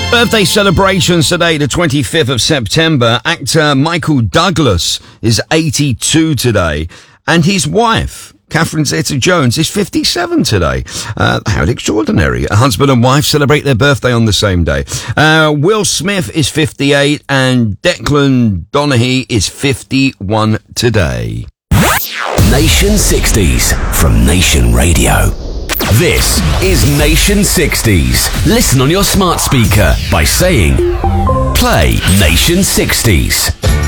Birthday celebrations today, the 25th of September. Actor Michael Douglas is 82 today, and his wife, Catherine Zeta-Jones, is 57 today. How extraordinary. A husband and wife celebrate their birthday on the same day. Will Smith is 58, and Declan Donaghy is 51 today. Nation 60s from Nation Radio. This is Nation 60s. Listen on your smart speaker by saying, play Nation 60s.